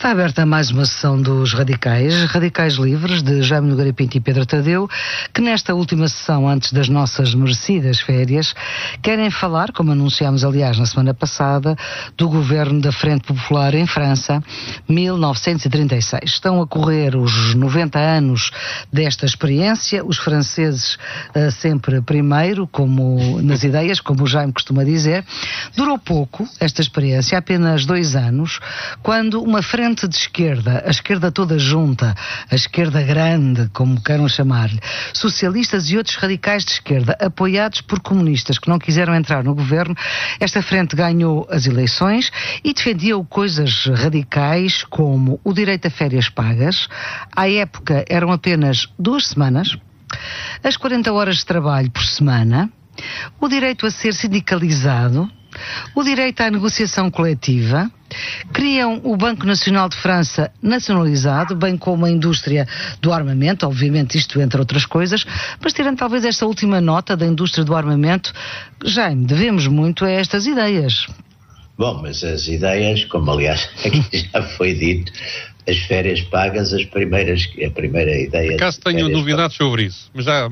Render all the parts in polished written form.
Está aberta mais uma sessão dos Radicais Livres, de Jaime Nogueira Pinto e Pedro Tadeu, que nesta última sessão, antes das nossas merecidas férias, querem falar, como anunciámos aliás na semana passada, do governo da Frente Popular em França, 1936. Estão a correr os 90 anos desta experiência, os franceses sempre primeiro, como nas ideias, como o Jaime costuma dizer. Durou pouco esta experiência, apenas 2 anos, quando uma frente de esquerda, a esquerda toda junta, a esquerda grande, como queiram chamar-lhe, socialistas e outros radicais de esquerda, apoiados por comunistas que não quiseram entrar no governo, esta frente ganhou as eleições e defendia coisas radicais como o direito a férias pagas. À época eram apenas 2 semanas, as 40 horas de trabalho por semana, o direito a ser sindicalizado, o direito à negociação coletiva. Criam o Banco Nacional de França nacionalizado, bem como a indústria do armamento, obviamente isto entre outras coisas, mas tirando talvez esta última nota da indústria do armamento, Jaime, devemos muito a estas ideias. Bom, mas as ideias, como aliás aqui já foi dito, as férias pagas, a primeira ideia... Acaso tenho novidades sobre isso, mas já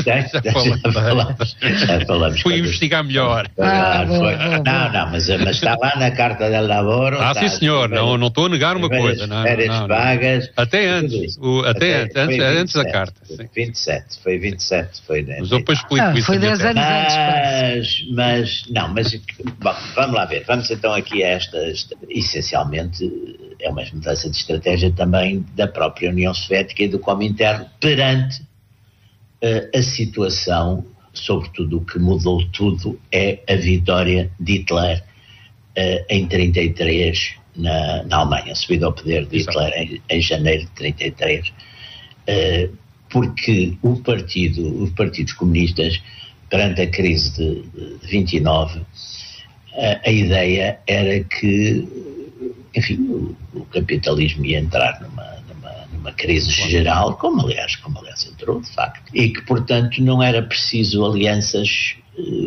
falamos. Fui investigar melhor. Mas está lá na Carta del Laboro. Sim senhor, não estou a negar uma coisa. Férias pagas... Até antes da Carta. Foi 27. Mas eu depois explico isso. Foi 10 anos antes. Mas vamos lá ver. Vamos então aqui a essencialmente... É uma mudança de estratégia também da própria União Soviética e do Comintern perante a situação, sobretudo o que mudou tudo é a vitória de Hitler em 33 na Alemanha, a subida ao poder de Hitler em janeiro de 33, porque os partidos comunistas, perante a crise de 29, a ideia era que, enfim, o capitalismo ia entrar numa crise geral, como aliás entrou, de facto, e que, portanto, não era preciso alianças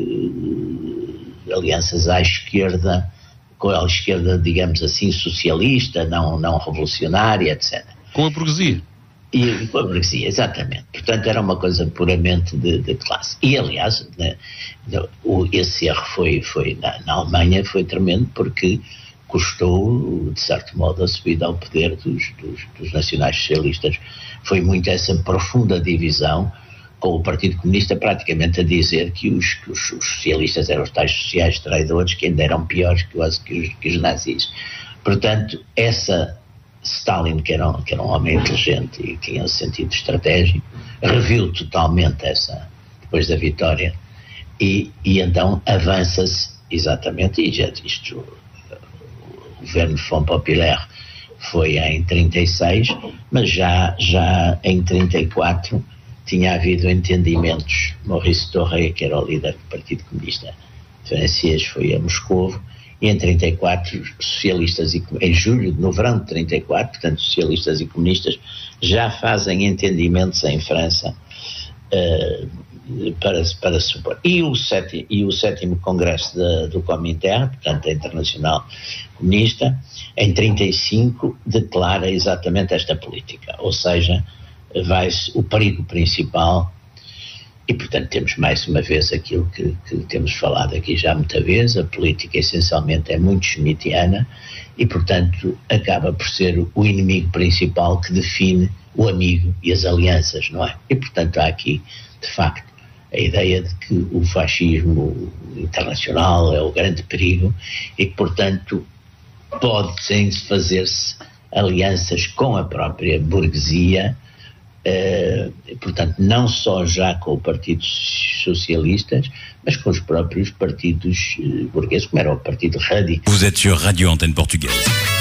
à esquerda, com a esquerda, digamos assim, socialista, não revolucionária, etc. Com a burguesia. E com a burguesia, exatamente. Portanto, era uma coisa puramente de classe. E, aliás, esse erro foi na Alemanha, foi tremendo, porque custou, de certo modo, a subida ao poder dos nacionais-socialistas. Foi muito essa profunda divisão, com o Partido Comunista praticamente a dizer que os socialistas eram os tais sociais traidores, que ainda eram piores que os nazis. Portanto, Stalin, que era um homem inteligente e tinha um sentido estratégico, reviu totalmente depois da vitória, e então avança-se exatamente, e já isto... O governo Front Populaire foi em 36, mas já em 34 tinha havido entendimentos. Maurice Thoré, que era o líder do Partido Comunista francês, foi a Moscovo, e em 34 socialistas, em julho, no verão de 34, portanto socialistas e comunistas já fazem entendimentos em França para supor. E o sétimo congresso do Comintern, portanto a Internacional Comunista, em 35 declara exatamente esta política, ou seja, o perigo principal, e portanto temos mais uma vez aquilo que temos falado aqui já muita vez, a política essencialmente é muito schmittiana e portanto acaba por ser o inimigo principal que define o amigo e as alianças, não é? E portanto há aqui, de facto, a ideia de que o fascismo internacional é o grande perigo e que, portanto, podem fazer-se alianças com a própria burguesia, portanto, não só já com o Partido Socialistas, mas com os próprios partidos burgueses, como era o Partido Radical. Vous êtes sur Radio Antenne Portugaise.